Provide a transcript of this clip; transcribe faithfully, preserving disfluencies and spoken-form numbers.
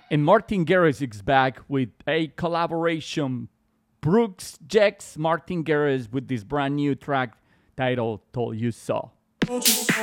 And Martin Garrix is back with a collaboration. Brooks Jex, Martin Garrix with this brand new track titled Told You So.